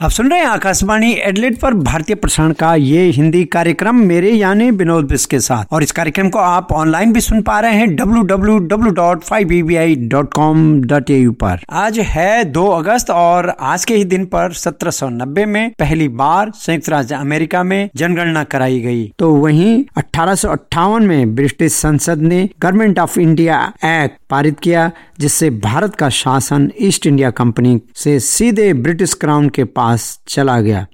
आप सुन रहे हैं आकाशवाणी एडिलेड पर भारतीय प्रसारण का ये हिंदी कार्यक्रम मेरे यानी विनोद बिस के साथ। और इस कार्यक्रम को आप ऑनलाइन भी सुन पा रहे हैं www.5bbc.com.au पर। आज है 2 अगस्त और आज के ही दिन पर 1790 में पहली बार संयुक्त राज्य अमेरिका में जनगणना कराई गई। तो वहीं 1858 में ब्रिटिश संसद ने गवर्नमेंट ऑफ इंडिया एक्ट पारित किया, जिससे भारत का शासन ईस्ट इंडिया कंपनी से सीधे ब्रिटिश क्राउन के पास चला गया।